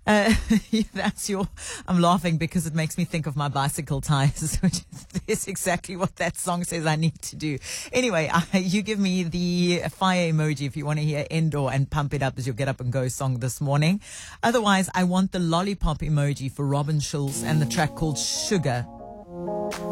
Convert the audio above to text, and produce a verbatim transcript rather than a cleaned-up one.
Uh, that's your, I'm laughing because it makes me think of my bicycle tires, which is exactly what that song says I need to do. Anyway, uh, you give me the fire emoji if you want to hear Indoor and Pump It Up as your Get Up and Go song this morning. Otherwise, I want the lollipop emoji for Robin Schulz and the track called Sugar.